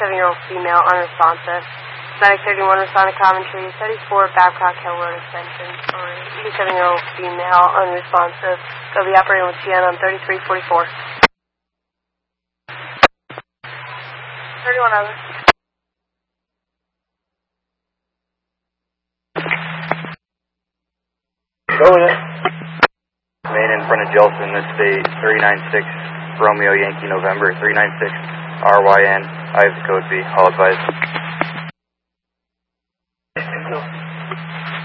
87-year-old female, unresponsive. Medic 31 responded commentary, 34 Babcock Hill Road Extension. 87-year-old female, unresponsive. Go be operating with GN on 3344. 31 over. Go with it. Main in front of Jelson, this state 396 Romeo Yankee November 396 RYN. I have the code B. All advised.